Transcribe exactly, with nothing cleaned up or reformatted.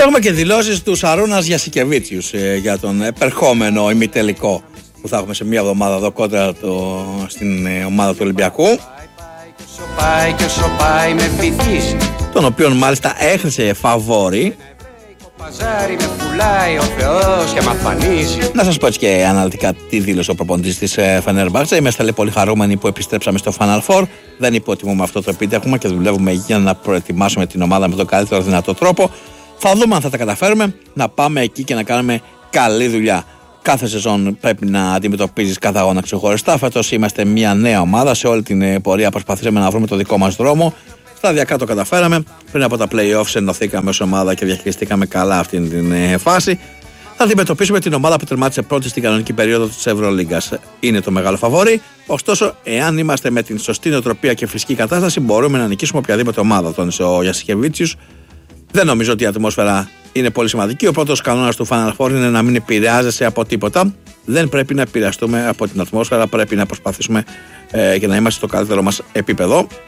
Έχουμε και δηλώσεις του Σαρούνας Γιασικεβίτσιους ε, για τον επερχόμενο ημιτελικό που θα έχουμε σε μια εβδομάδα εδώ κόντρα το, στην ε, ομάδα του Ολυμπιακού. Πάει και όσο πάει με βυθίσει. Τον οποίον μάλιστα έχρισε φαβόρι. Να σας πω έτσι και αναλυτικά τι δήλωσε ο προπονητής της Φενέρμπαχτσε. Είμαστε λέει, πολύ χαρούμενοι που επιστρέψαμε στο Final Four. Δεν υποτιμούμε αυτό το επίτευγμα και δουλεύουμε για να προετοιμάσουμε την ομάδα με τον καλύτερο δυνατό τρόπο. Θα δούμε αν θα τα καταφέρουμε να πάμε εκεί και να κάνουμε καλή δουλειά. Κάθε σεζόν πρέπει να αντιμετωπίζεις κάθε αγώνα ξεχωριστά. Φέτος είμαστε μια νέα ομάδα. Σε όλη την πορεία προσπαθήσαμε να βρούμε το δικό μας δρόμο. Σταδιακά το καταφέραμε. Πριν από τα play-offs ενωθήκαμε ως ομάδα και διαχειριστήκαμε καλά αυτή την φάση. Θα αντιμετωπίσουμε την ομάδα που τερμάτισε πρώτη στην κανονική περίοδο της Ευρωλίγκας. Είναι το μεγάλο φαβόρι. Ωστόσο, εάν είμαστε με την σωστή νοοτροπία και φυσική κατάσταση, μπορούμε να νικήσουμε οποιαδήποτε ομάδα. Τόνισε ο Γιασικεβίτσιους. Δεν νομίζω ότι η ατμόσφαιρα είναι πολύ σημαντική. Ο πρώτος κανόνας του Final Four είναι να μην επηρεάζεσαι από τίποτα. Δεν πρέπει να επηρεαστούμε από την ατμόσφαιρα. Πρέπει να προσπαθήσουμε ε, και να είμαστε στο καλύτερο μας επίπεδο.